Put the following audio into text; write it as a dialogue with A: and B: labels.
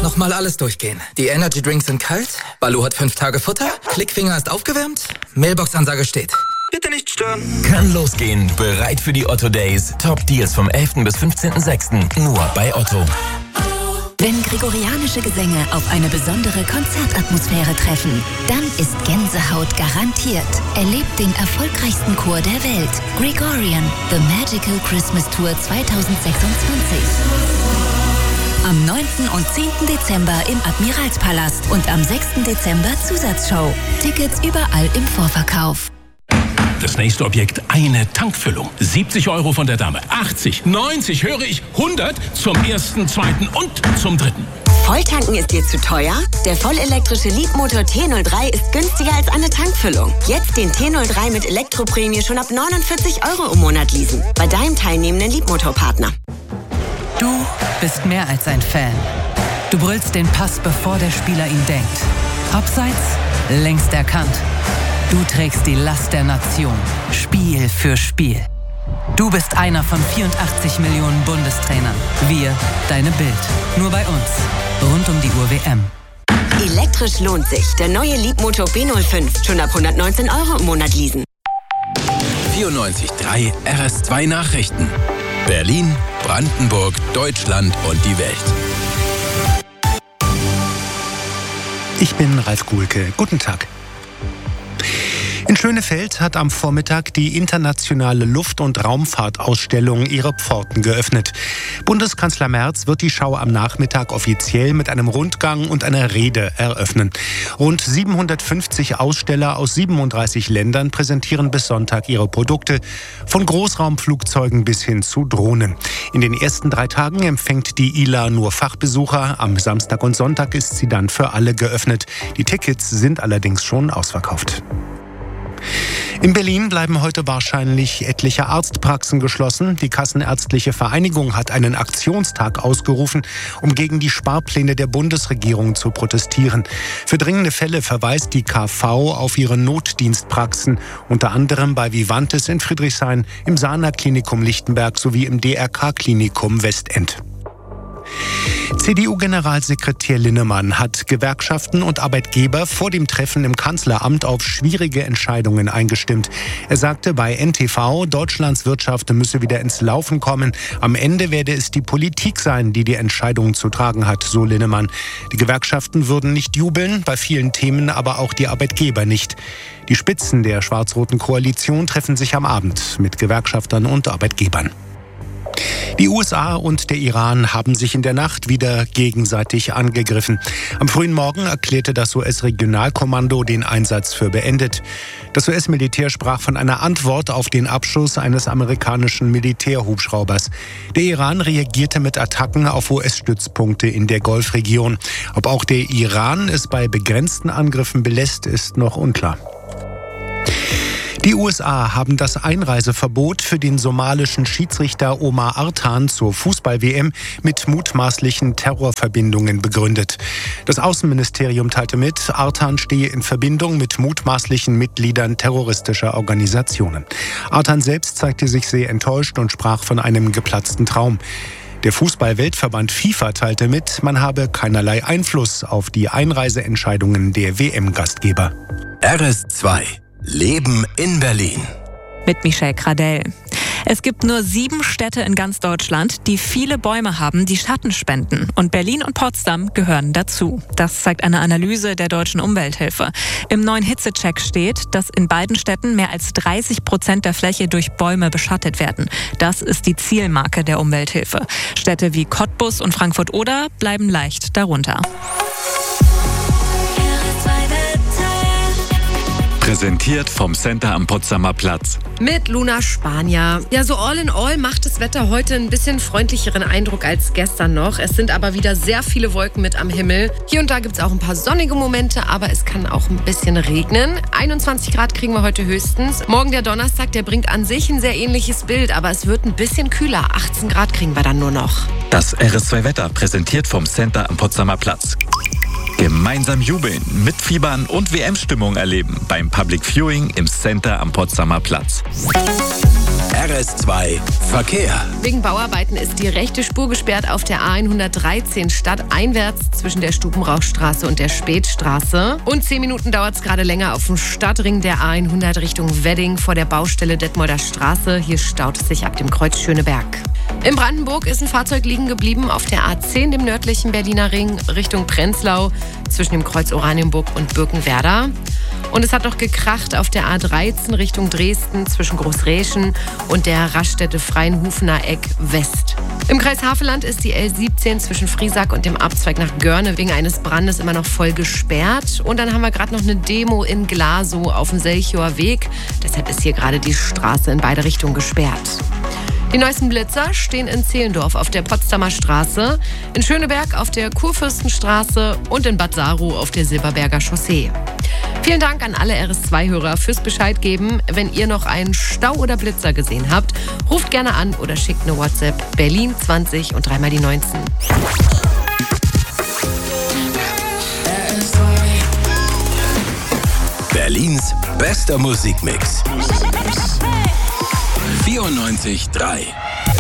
A: Nochmal alles durchgehen. Die Energy Drinks sind kalt, Baloo hat 5 Tage Futter, Klickfinger ist aufgewärmt, Mailbox-Ansage steht. Bitte nicht stören.
B: Kann losgehen. Bereit für die Otto Days. Top Deals vom 11. bis 15.06. Nur bei Otto.
C: Wenn gregorianische Gesänge auf eine besondere Konzertatmosphäre treffen, dann ist Gänsehaut garantiert. Erlebt den erfolgreichsten Chor der Welt. Gregorian, The Magical Christmas Tour 2026. Am 9. und 10. Dezember im Admiralspalast und am 6. Dezember Zusatzshow. Tickets überall im Vorverkauf.
D: Das nächste Objekt, eine Tankfüllung. 70 € von der Dame, 80, 90, höre ich, 100 zum ersten, zweiten und zum dritten.
E: Volltanken ist dir zu teuer? Der vollelektrische Leapmotor T03 ist günstiger als eine Tankfüllung. Jetzt den T03 mit Elektroprämie schon ab 49 € im Monat leasen. Bei deinem teilnehmenden Leapmotor-Partner.
F: Du bist mehr als ein Fan. Du brüllst den Pass, bevor der Spieler ihn denkt. Abseits, längst erkannt. Du trägst die Last der Nation, Spiel für Spiel. Du bist einer von 84 Millionen Bundestrainern. Wir, deine Bild. Nur bei uns. Rund um die Uhr WM.
E: Elektrisch lohnt sich. Der neue Leapmotor B05. Schon ab 119 € im Monat leasen.
B: 94.3 RS2 Nachrichten. Berlin, Brandenburg, Deutschland und die Welt.
G: Ich bin Ralf Kuhlke. Guten Tag. In Schönefeld hat am Vormittag die internationale Luft- und Raumfahrtausstellung ihre Pforten geöffnet. Bundeskanzler Merz wird die Schau am Nachmittag offiziell mit einem Rundgang und einer Rede eröffnen. Rund 750 Aussteller aus 37 Ländern präsentieren bis Sonntag ihre Produkte, von Großraumflugzeugen bis hin zu Drohnen. In den ersten 3 Tagen empfängt die ILA nur Fachbesucher. Am Samstag und Sonntag ist sie dann für alle geöffnet. Die Tickets sind allerdings schon ausverkauft. In Berlin bleiben heute wahrscheinlich etliche Arztpraxen geschlossen. Die Kassenärztliche Vereinigung hat einen Aktionstag ausgerufen, um gegen die Sparpläne der Bundesregierung zu protestieren. Für dringende Fälle verweist die KV auf ihre Notdienstpraxen, unter anderem bei Vivantes in Friedrichshain, im Sana-Klinikum Lichtenberg sowie im DRK-Klinikum Westend. CDU-Generalsekretär Linnemann hat Gewerkschaften und Arbeitgeber vor dem Treffen im Kanzleramt auf schwierige Entscheidungen eingestimmt. Er sagte bei NTV, Deutschlands Wirtschaft müsse wieder ins Laufen kommen. Am Ende werde es die Politik sein, die die Entscheidungen zu tragen hat, so Linnemann. Die Gewerkschaften würden nicht jubeln, bei vielen Themen aber auch die Arbeitgeber nicht. Die Spitzen der schwarz-roten Koalition treffen sich am Abend mit Gewerkschaftern und Arbeitgebern. Die USA und der Iran haben sich in der Nacht wieder gegenseitig angegriffen. Am frühen Morgen erklärte das US-Regionalkommando den Einsatz für beendet. Das US-Militär sprach von einer Antwort auf den Abschuss eines amerikanischen Militärhubschraubers. Der Iran reagierte mit Attacken auf US-Stützpunkte in der Golfregion. Ob auch der Iran es bei begrenzten Angriffen belässt, ist noch unklar. Die USA haben das Einreiseverbot für den somalischen Schiedsrichter Omar Artan zur Fußball-WM mit mutmaßlichen Terrorverbindungen begründet. Das Außenministerium teilte mit, Artan stehe in Verbindung mit mutmaßlichen Mitgliedern terroristischer Organisationen. Artan selbst zeigte sich sehr enttäuscht und sprach von einem geplatzten Traum. Der Fußball-Weltverband FIFA teilte mit, man habe keinerlei Einfluss auf die Einreiseentscheidungen der WM-Gastgeber.
B: RS2 Leben in Berlin.
H: Mit Michelle Gradell. Es gibt nur 7 Städte in ganz Deutschland, die viele Bäume haben, die Schatten spenden. Und Berlin und Potsdam gehören dazu. Das zeigt eine Analyse der Deutschen Umwelthilfe. Im neuen Hitzecheck steht, dass in beiden Städten mehr als 30% der Fläche durch Bäume beschattet werden. Das ist die Zielmarke der Umwelthilfe. Städte wie Cottbus und Frankfurt-Oder bleiben leicht darunter.
I: Präsentiert vom Center am Potsdamer Platz.
J: Mit Luna Spanier. Ja, so all in all macht das Wetter heute ein bisschen freundlicheren Eindruck als gestern noch. Es sind aber wieder sehr viele Wolken mit am Himmel. Hier und da gibt es auch ein paar sonnige Momente, aber es kann auch ein bisschen regnen. 21 Grad kriegen wir heute höchstens. Morgen der Donnerstag, der bringt an sich ein sehr ähnliches Bild, aber es wird ein bisschen kühler. 18 Grad kriegen wir dann nur noch.
I: Das RS2 Wetter präsentiert vom Center am Potsdamer Platz. Gemeinsam jubeln, mitfiebern und WM-Stimmung erleben beim Public Viewing im Center am Potsdamer Platz.
K: RS2 Verkehr.
J: Wegen Bauarbeiten ist die rechte Spur gesperrt auf der A113 stadteinwärts zwischen der Stubenrauchstraße und der Spätstraße. Und 10 Minuten dauert es gerade länger auf dem Stadtring der A100 Richtung Wedding vor der Baustelle Detmolder Straße. Hier staut es sich ab dem Kreuz Schöneberg. In Brandenburg ist ein Fahrzeug liegen geblieben auf der A10, dem nördlichen Berliner Ring, Richtung Prenzlau, zwischen dem Kreuz Oranienburg und Birkenwerder. Und es hat noch gekracht auf der A13 Richtung Dresden zwischen Großräschen und der Raststätte Freienhufener Eck West. Im Kreis Havelland ist die L17 zwischen Friesack und dem Abzweig nach Görne wegen eines Brandes immer noch voll gesperrt. Und dann haben wir gerade noch eine Demo in Glasow auf dem Selchower Weg. Deshalb ist hier gerade die Straße in beide Richtungen gesperrt. Die neuesten Blitzer stehen in Zehlendorf auf der Potsdamer Straße, in Schöneberg auf der Kurfürstenstraße und in Bad Saro auf der Silberberger Chaussee. Vielen Dank an alle RS2-Hörer fürs Bescheid geben. Wenn ihr noch einen Stau oder Blitzer gesehen habt, ruft gerne an oder schickt eine WhatsApp Berlin 20 und 3 mal die 19.
K: Berlins bester Musikmix. 94.3